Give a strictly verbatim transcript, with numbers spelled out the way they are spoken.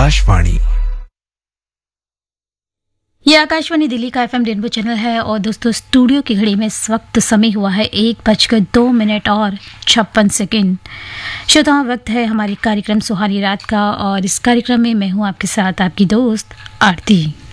आकाशवाणी। ये आकाशवाणी दिल्ली का FM rainbow channel है और दोस्तों स्टूडियो की घड़ी में इस वक्त समय हुआ है एक बजकर दो मिनट और छप्पन सेकेंड। श्रोताओं, वक्त है हमारे कार्यक्रम सुहानी रात का और इस कार्यक्रम में मैं हूं आपके साथ आपकी दोस्त आरती।